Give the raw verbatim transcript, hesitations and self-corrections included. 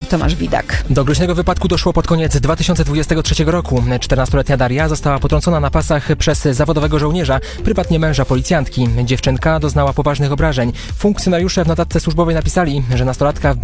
Tomasz Widak. Do groźnego wypadku doszło pod koniec dwa tysiące dwudziestego trzeciego roku. czternastoletnia Daria została potrącona na pasach przez zawodowego żołnierza, prywatnie męża policjantki. Dziewczynka doznała poważnych obrażeń. Funkcjonariusze w notatce służbowej napisali, że nastolatka